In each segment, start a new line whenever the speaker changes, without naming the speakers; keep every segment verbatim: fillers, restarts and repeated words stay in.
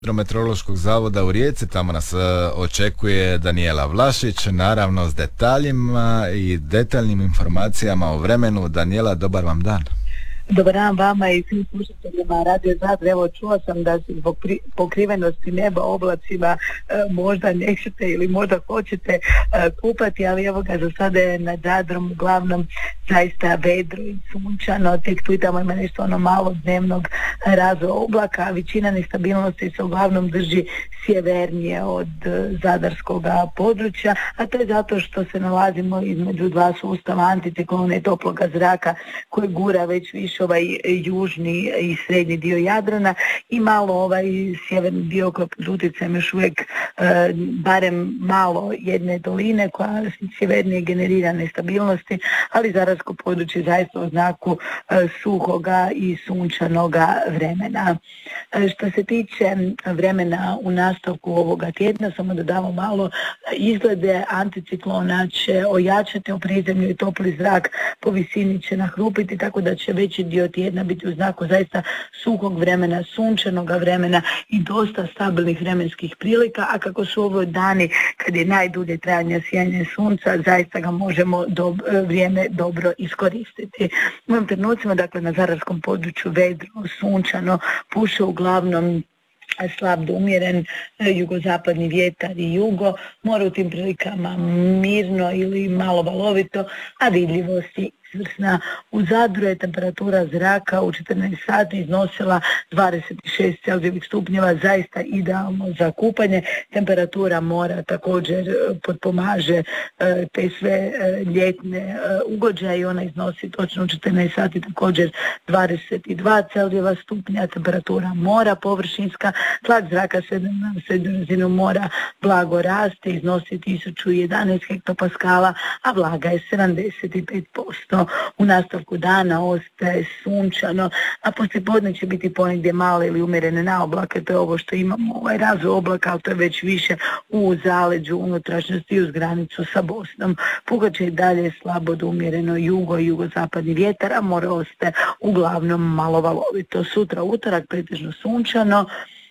Hidrometeorološkog zavoda u Rijeci. Tamo nas uh, očekuje Danijela Vlašić, naravno s detaljima i detaljnim informacijama o vremenu. Danijela, dobar vam dan.
Dobar dan vama i svim slušateljima Radio Zadar. Evo, čuo sam da se zbog pri, pokrivenosti neba oblacima e, možda nećete ili možda hoćete e, kupati, ali evo ga, za sada je nad Zadrom uglavnom zaista vedro i sunčano, tek tu i tamo ima nešto ono malo dnevnog razvoja oblaka, a većina nestabilnosti se uglavnom drži sjevernije od e, zadarskog područja, a to je zato što se nalazimo između dva sustava anticiklona i toploga zraka koji gura već više ovaj južni i srednji dio Jadrana i malo ovaj sjeverni dio koji pod utjecajem još uvijek e, barem malo jedne doline koja sjevernije generira nestabilnosti, ali zadarsko područje zaista u znaku e, suhoga i sunčanoga vremena. E, što se tiče vremena u nastavku ovoga tjedna, samo dodamo malo, izglede anticiklona će ojačati u prizemlju i topli zrak po visini će nahrupiti, tako da će veći dio tjedna biti u znaku zaista suhog vremena, sunčanog vremena i dosta stabilnih vremenskih prilika, a kako su ovo dani kad je najdulje trajanje sijanja sunca, zaista ga možemo do, vrijeme dobro iskoristiti. U ovim trenucima, dakle, na zadarskom području vedro, sunčano, puše uglavnom slab do umjeren jugozapadni vjetar i jugo, more u tim prilikama mirno ili malo valovito, a vidljivosti izvrsna. U Zadru je temperatura zraka u četrnaest sati iznosila dvadeset šest celzijevih stupnjeva, zaista idealno za kupanje. Temperatura mora također potpomaže te sve ljetne ugođaje i ona iznosi točno u četrnaest sati također dvadeset dva celzijeva stupnja. Temperatura mora površinska, tlak zraka na srednju razinu mora blago raste, iznosi tisuću jedanaest hektopaskala, a vlaga je sedamdeset pet posto. U nastavku dana ostaje sunčano, a poslijepodne će biti ponegdje male ili umjerene naoblake, to je ovo što imamo, ovaj razvoj oblaka, ali to je već više u zaleđu unutrašnjosti i uz granicu sa Bosnom. Puhat će i dalje slabo do umjereno jugo i jugozapadni vjetar, a more ostaje uglavnom malo valovito. Sutra utorak pretežno sunčano,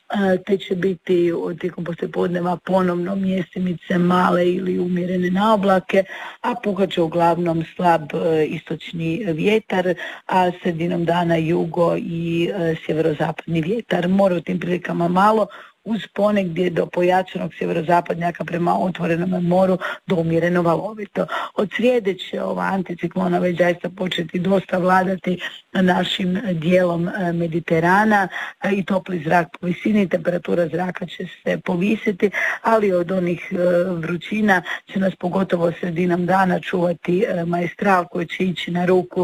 te će biti tijekom poslijepodneva ponovno mjestimice male ili umjerene naoblake, a puhat će uglavnom slab istočni vjetar, a sredinom dana jugo i sjeverozapadni vjetar. More u tim prilikama malo, uz ponegdje do pojačanog sjeverozapadnjaka prema otvorenom moru do umjereno valovito. Od srijede će ova anticiklona već zaista početi dosta vladati našim dijelom Mediterana i topli zrak po visini, temperatura zraka će se povisiti, ali od onih vrućina će nas pogotovo sredinom dana čuvati maestral koji će ići na ruku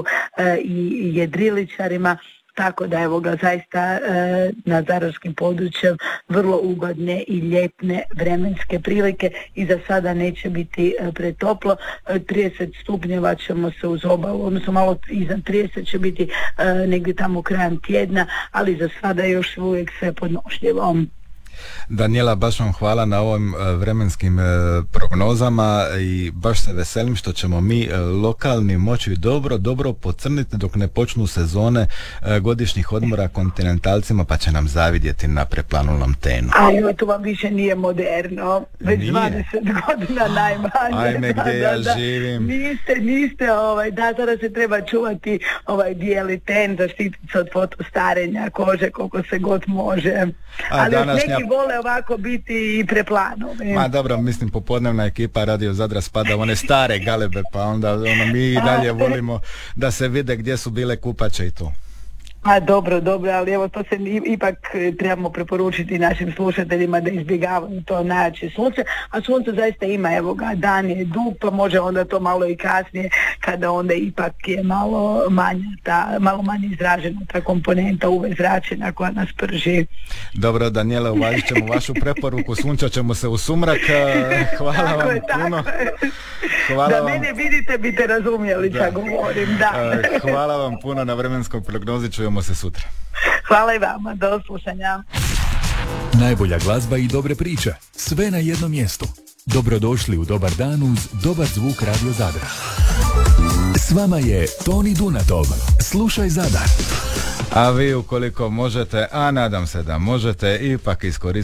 i jedriličarima. Tako da evo ga zaista e, na zadarskim područjem vrlo ugodne i ljetne vremenske prilike i za sada neće biti e, pretoplo. E, trideset stupnjeva ćemo se uz obalu, odnosno malo iznad trideset će biti e, negdje tamo krajem tjedna, ali za sada još uvijek sve podnošljivo.
Danijela, baš vam hvala na ovim vremenskim prognozama i baš se veselim što ćemo mi lokalni moći dobro, dobro pocrniti dok ne počnu sezone godišnjih odmora kontinentalcima, pa će nam zavidjeti na preplanulom tenu.
Ali to vam više nije moderno, već nije. dvadeset godina najmanje.
Ajme, gdje da, ja da, živim.
Niste, niste, ovaj, da, sada se treba čuvati ovaj bijeli ten, zaštititi se od fotostarenja kože koliko se god može. A ali današnja... neki vole ovako biti i preplanovi.
Ma dobro, mislim popodnevna ekipa Radio Zadra spada u one stare galebe, pa onda ono, mi i dalje volimo da se vide gdje su bile kupače i to.
A dobro, dobro, ali evo to se ipak trebamo preporučiti našim slušateljima da izbjegavaju to najjače sunce, a sunce zaista ima, evo ga, dan je dug, pa može onda to malo i kasnije, kada onda ipak je malo manje, ta, malo manje izražena ta komponenta U V zračenja koja nas prži.
Dobro, Danijela, uvažit ćemo vašu preporuku, sunčat ćemo se u sumrak, hvala tako vam je, puno. Hvala
da
vam.
mene vidite, biste razumjeli šta govorim, da.
Hvala vam puno na vremenskoj prognozi, čujemo se sutra.
Hvala i vama, do slušanja.
Najbolja glazba i dobre priče, sve na jednom mjestu. Dobrodošli u Dobar dan uz dobar zvuk Radio Zadra. S vama je Toni Dunatov. Slušaj Zadar.
A vi ukoliko možete, a nadam se da možete, ipak iskoristiti